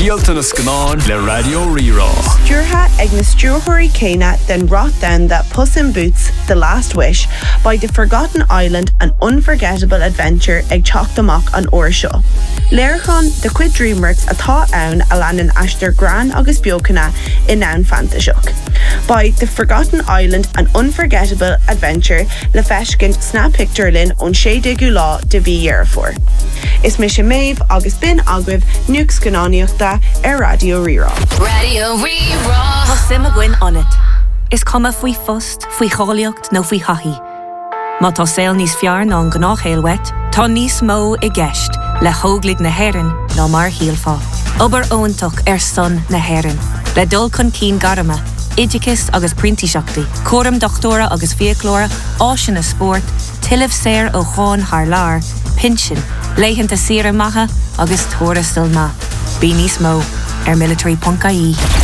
Díolta na Scanán le Radio Rirá. Dúrtha ag na stúrthóirí céine den rot down that Puss in Boots, The Last Wish, by The Forgotten Island, an unforgettable adventure ag teacht amach an uair seo. Léirchán de cuid DreamWorks atá ann a leanan aistear gran agus beocanna in ann fantaseach. By The Forgotten Island, an unforgettable adventure le feiscin sna picturelinn ón 16 lá de bhí dhearfór. Is mis sin méibh agus bin agwibh nuac scanáíochta ar Radio Rirá. Radio Rirá. Tá sim a gcuin anit. Is cuma faoi fust, faoi cháilíocht nó faoi chathí. Má tá saoil níos fearr ná an gnáchéalwet, tá níos mó i gceist le hóglaigh na hÉireann ná mar hialfá. Obair óntach ar son na hÉireann, le dul chun cín garama, idicist agus printíseachtaí, cuaram doctóra agus fiaclóra, áisin na sport, tiileh séir ó cháin thar lár, pinsin, leitheanta sira maithe agus tóra stil ma. Bí níos mó ar military.ie.